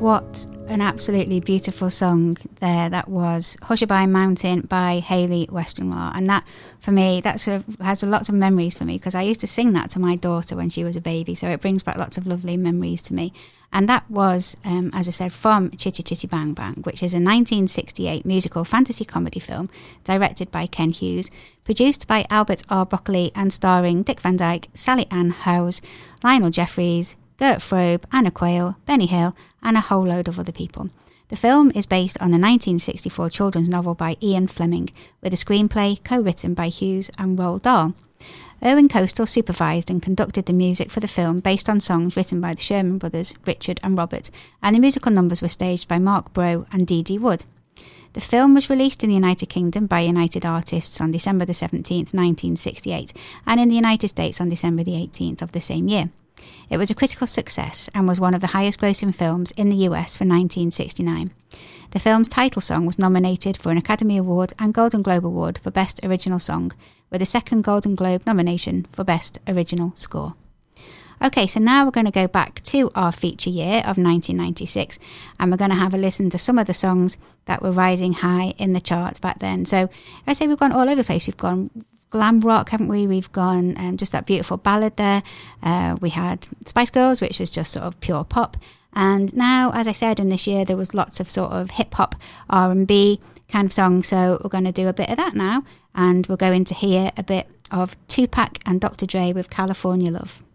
What an absolutely beautiful song there that was. Hushabye Mountain by Hayley Westenra. And that, for me, has lots of memories for me, because I used to sing that to my daughter when she was a baby. So it brings back lots of lovely memories to me. And that was, as I said, from Chitty Chitty Bang Bang, which is a 1968 musical fantasy comedy film directed by Ken Hughes, produced by Albert R. Broccoli, and starring Dick Van Dyke, Sally Ann Howes, Lionel Jeffries, Gert Frobe, Anna Quayle, Benny Hill, and a whole load of other people. The film is based on the 1964 children's novel by Ian Fleming, with a screenplay co-written by Hughes and Roald Dahl. Irwin Coastal supervised and conducted the music for the film based on songs written by the Sherman brothers, Richard and Robert, and the musical numbers were staged by Mark Brough and D.D. Wood. The film was released in the United Kingdom by United Artists on December the 17th, 1968, and in the United States on December the 18th of the same year. It was a critical success and was one of the highest grossing films in the US for 1969. The film's title song was nominated for an Academy Award and Golden Globe Award for Best Original Song, with a second Golden Globe nomination for Best Original Score. Okay, so now we're going to go back to our feature year of 1996, and we're going to have a listen to some of the songs that were rising high in the charts back then. So I say we've gone all over the place. We've gone glam rock, haven't we? We've gone just that beautiful ballad there. We had Spice Girls, which is just sort of pure pop. And now, as I said, in this year, there was lots of sort of hip-hop, R&B kind of songs. So we're going to do a bit of that now. And we're going to hear a bit of Tupac and Dr. Dre with California Love.